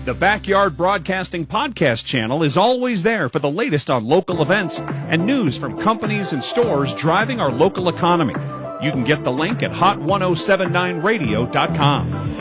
The Backyard Broadcasting Podcast channel is always there for the latest on local events and news from companies and stores driving our local economy. You can get the link at hot1079radio.com.